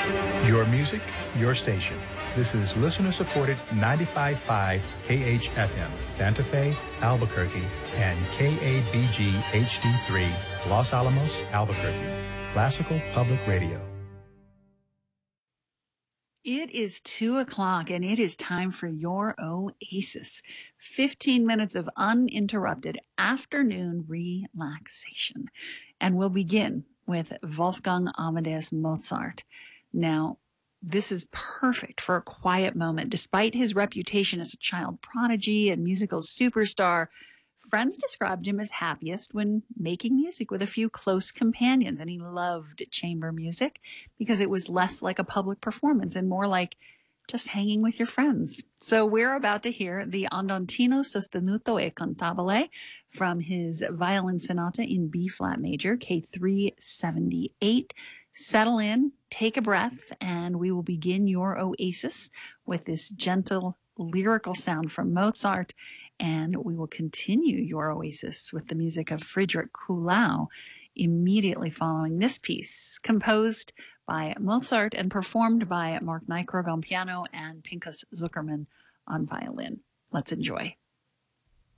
Your music, your station. This is listener-supported 95.5 KHFM, Santa Fe, Albuquerque, and KABG HD3, Los Alamos, Albuquerque. Classical Public Radio. It is 2:00 and it is time for your Oasis. 15 minutes of uninterrupted afternoon relaxation. And we'll begin with Wolfgang Amadeus Mozart. Now, this is perfect for a quiet moment. Despite his reputation as a child prodigy and musical superstar, friends described him as happiest when making music with a few close companions, and he loved chamber music because it was less like a public performance and more like just hanging with your friends. So we're about to hear the Andantino sostenuto e cantabile from his violin sonata in B-flat major, K378. Settle in, take a breath, and we will begin your Oasis with this gentle lyrical sound from Mozart. And we will continue your Oasis with the music of Friedrich Kuhlau immediately following this piece, composed by Mozart and performed by Mark Nykrog on piano and Pinchas Zuckerman on violin. Let's enjoy.